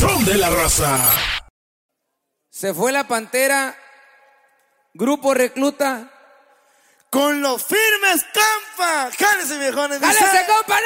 Patrón de la raza. Se fue la Pantera, Grupo Recluta. Con los firmes, compa. Jálese, viejones. ¡Jálese, compa!